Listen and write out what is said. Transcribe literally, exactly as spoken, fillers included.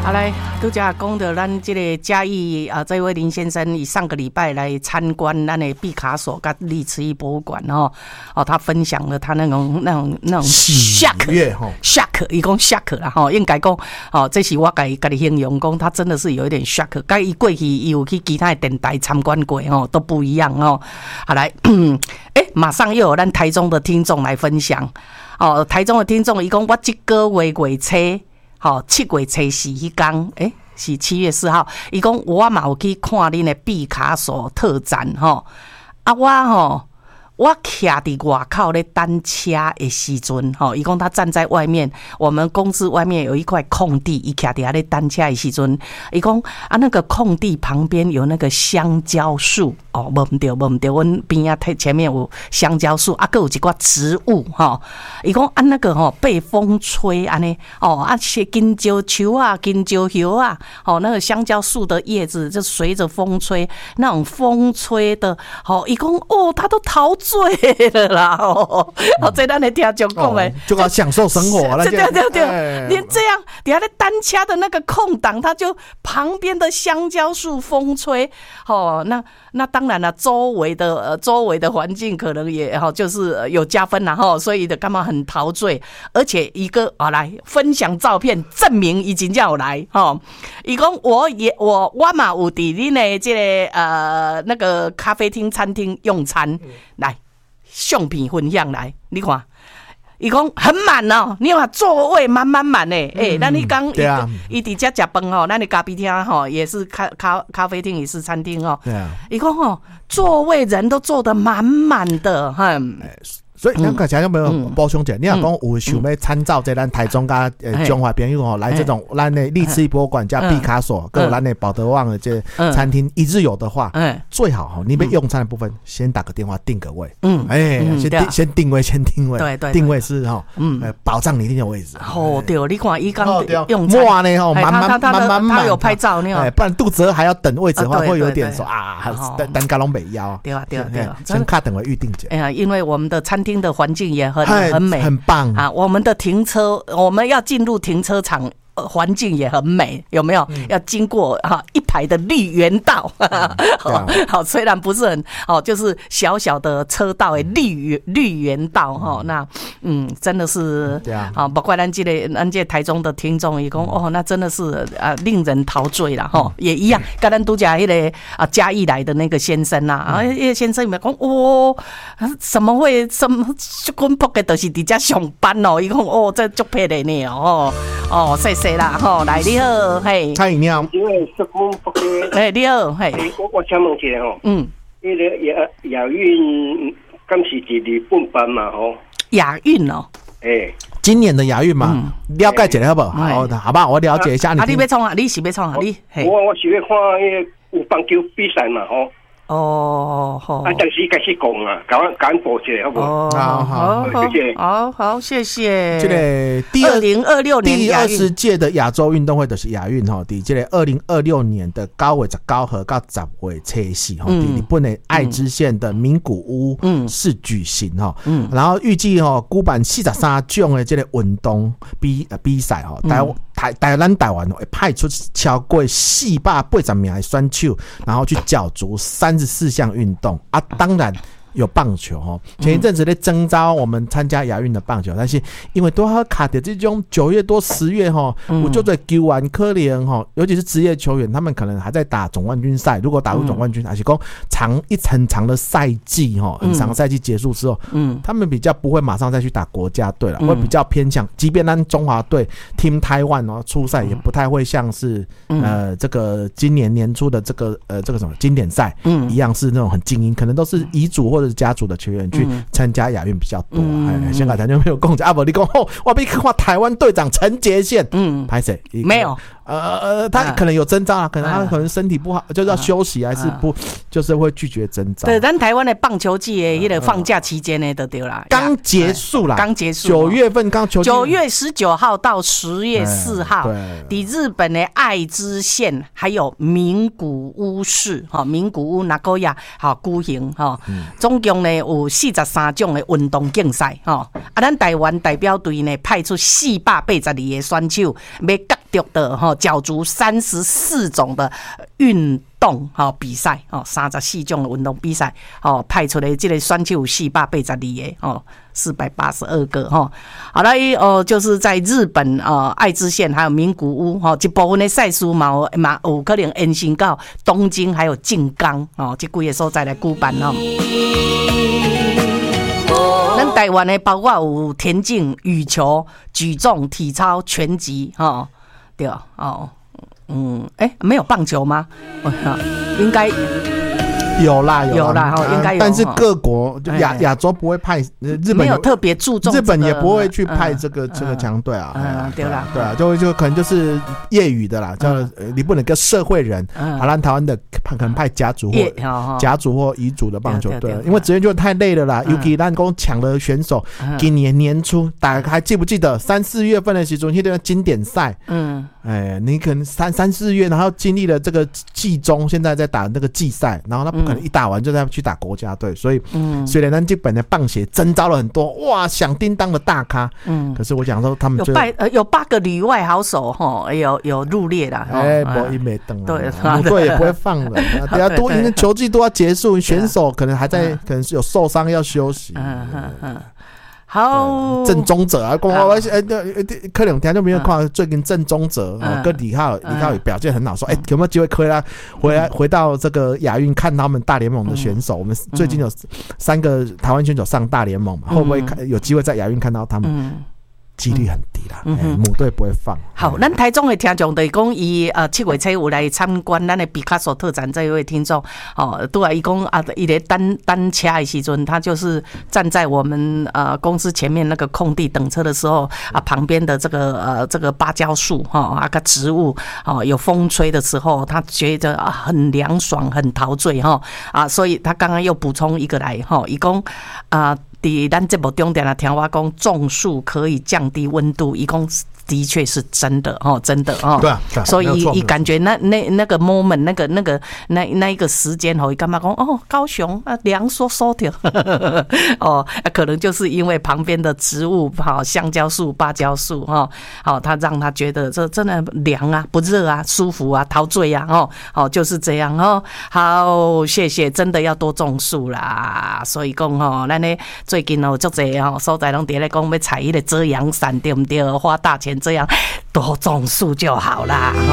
好来，拄则讲到咱这个嘉义啊，这位林先生，以上个礼拜来参观咱的毕卡索跟历史博物馆哦，哦，他分享了他那种那种那种 shock shock， 伊讲 shock 啦吼，应该讲哦，这是我家家己形容讲，他真的是有一点 shock， 跟伊过去伊有去其他的电台参观过哦，都不一样哦。好来，哎、欸，马上又有咱台中的听众来分享哦，台中的听众伊讲我这个月月初。好、哦，七月初四迄天，诶、欸，是七月四号。伊讲我嘛有去看恁的毕卡索特展吼、哦，啊我吼、哦，我徛伫外口咧等车的时阵，吼、哦，伊讲他站在外面，我们公司外面有一块空地，伊徛伫遐咧等车的时阵，伊讲啊那个空地旁边有那个香蕉树，哦，无毋对，无毋对，阮边啊前面有香蕉树，啊，还有一寡植物，吼，伊讲啊那个吼、哦、被风吹安尼，哦啊些金蕉树啊、金蕉叶啊，哦那个香蕉树的叶子就随着风吹，那种风吹的，哦，伊讲哦，他都陶醉了啦，哦，哦，这咱的听众讲诶， 就要享受生活了， 对对对对，连这样，底下的单车的那个空档，他就旁边的香蕉树风吹，哦，那那当然了，周围的呃周围的环境可能也哈、哦、就是有加分啦哈，所以的干嘛很陶醉，而且一个啊来分享照片证明已经叫来哈，伊讲我也我我嘛有伫恁的这个呃那个咖啡厅餐厅用餐、嗯、来。相片分享来，你看，伊讲很满哦，你看座位满满满诶，诶、欸，咱你讲伊伊伫遮食饭吼，咱的咖啡厅吼也是咖咖咖啡厅也是餐厅哦，对啊，伊讲吼座位人都坐得满满的，哈。 所以咱刚才有没有补充一下？你若讲有想要参照这咱台中甲呃中华朋友吼来这种咱的历史博物馆加毕卡索，跟咱的保德旺的这餐厅一日游的话，最好哈，你们用餐的部分先打个电话定个位，嗯，哎，先定先定位，先定位，对对，定位是哈，嗯，保障你一定有位置。哦，对，你看伊刚用餐哇呢吼，满满满满满，他有拍照，哎，不然肚子饿还要等位置的话，会有点说啊，等等加拢袂要。对啊对啊对啊，先卡等位预定者。哎呀，因为我们的餐厅的环境也很很美，很棒啊！我们的停车，我们要进入停车场。环、呃、境也很美，有没有？嗯、要经过哈、啊、一排的绿园道，嗯、好, 好，虽然不是很哦，就是小小的车道诶，绿绿园道哈、嗯。那嗯，真的是啊，啊，包括咱这个咱这台中的听众也讲、嗯、哦，那真的是啊，令人陶醉啦哈、嗯。也一样，跟咱都讲那个啊嘉义来的那个先生呐、啊，啊，那个先生有没有讲哦，怎么会什么滚扑的，都是伫遮上班哦？伊讲哦，这足配的呢哦哦，谢谢。啦吼，来你好，嘿， 嗨，你好， 因为是公不给， 哎，你好，嘿， 我我想问一下吼，嗯，那个亚亚运刚是伫日本办嘛吼， 亚运哦， 哎、欸，今年的亚运嘛，嗯、了解一下好不好？好的，好吧，我了解一下你。啊， 你要创啊？你是要创啊？你， 我我是要看那个有棒球比赛嘛吼。 哦，好。 啊，但是开始讲啊，赶赶播一下好不好？ 哦，好，好，谢谢，好好，谢谢。 这个第二零二六年第二十届的亚洲运动会就是亚运哈，伫这个二零二六年的九月十九号到十月初四哈，伫日本的爱知县的名古屋市举行哈，嗯，然后预计哈举办四十三种的这个运动比比赛哈，台台台湾台湾会派出超过四百八十名的选手，然后去角逐三十四项运动啊，当然有棒球哦。前一阵子在征召我们参加亚运的棒球，但是因为都要卡的这种九月多十月哈，我就在球员可怜哈，尤其是职业球员，他们可能还在打总冠军赛。如果打入总冠军，还是讲长一很长的赛季哈，很长的赛季结束之后，嗯，他们比较不会马上再去打国家队了，会比较偏向，即便咱中华队 Team Taiwan 哦出赛，也不太会像是呃这个今年年初的这个呃这个什么经典赛一样是那种很精英，可能都是遗嘱或者家族的球员去参加亚运比较多。哎，香港台就没有共讲啊，不，你讲哦，我被看台湾队长陈杰宪，嗯，拍谁？ 没有。 呃呃，他可能有征召啊，可能他可能身体不好，就是要休息，还是不，就是会拒绝征召。 对，咱台湾的棒球季的那个放假期间呢，就对啦， 刚结束啦， 刚结束， 九月份刚球季， 九月十九号到十月四号，抵日本的爱知县还有名古屋市，哈，名古屋那个呀，好举行哈，总共呢有四十三种的运动竞赛，哈，啊，咱台湾代表队呢派出四百八十二个选手，要角独的哈角逐三十四种的运动哈比赛哦，三十四种的运动比赛哦，派出来这个选手有四百八十二个哦，四百八十二个哈。好了，哦，就是在日本呃爱知县还有名古屋哈，一部分的赛事嘛嘛有可能延伸到东京还有静冈哦，这几个所在来举办哦。咱台湾的包括有田径、羽球、举重、体操、拳击，哈，对哦，嗯，哎、欸，没有棒球吗？应该有啦， 有啦，哈，应该有。 但是各国就亚亚洲不会派，日本没有特别注重、这个，日本也不会去派这个、嗯、这个强队啊， 嗯，对啦， 对啊，就就可能就是业余的啦，叫、嗯、你不能跟社会人，嗯，好，咱台湾的可能派甲组或甲组或乙组的棒球队，因为职业就太累了啦，嗯、尤其咱讲抢的选手，嗯、今年年初，大家还记不记得三四月份的时候，那个经典赛，嗯，哎，你可能三三四月，然后经历了这个季中，现在在打那个季赛，然后他不可能一打完就再去打国家队，所以，嗯，虽然咱这本的棒协征召了很多哇响叮当的大咖，嗯，可是我想说他们有八呃有八个旅外好手哈，有有入列啦， 哎，不一没登，对，母队也不会放了，等下多因为球季都要结束，选手可能还在，可能是有受伤要休息，嗯嗯嗯。 好， 郑宗哲啊，讲我呃可能听就没有看最近郑宗哲哦，跟李浩李浩也表现很好，说哎有没有机会可以来回来回到这个亚运看他们大联盟的选手？我们最近有三个台湾选手上大联盟嘛，会不会有机会在亚运看到他们？几率很低啦，嗯欸、母队不会放。 好，咱台中的听众就是讲，伊呃七月七有来参观咱的毕卡索特展，这一位听众哦，对啊，伊讲啊，伊咧单单车的时阵，他就是站在我们呃公司前面那个空地等车的时候啊，旁边的这个呃这个芭蕉树哈啊个植物哦，有风吹的时候，他觉得啊很凉爽，很陶醉哈啊，所以他刚刚又补充一个来哈，伊讲啊。在咱节目中点啊，听我讲种树可以降低温度，伊讲的确是真的哦，真的哦。 对啊，对啊， 所以伊感觉那那那个 moment 那个那个那那一个时间吼，伊干嘛讲哦，高雄啊凉飕飕的哦，可能就是因为旁边的植物哈，香蕉树、芭蕉树哈，好，他让他觉得这真的凉啊，不热啊，舒服啊，陶醉啊，哦，哦就是这样哦。好，谢谢，真的要多种树啦。所以讲吼，咱呢最近哦，足侪吼所在拢伫咧讲要采迄个遮阳伞，对不对？花大钱这样多种树就好啦。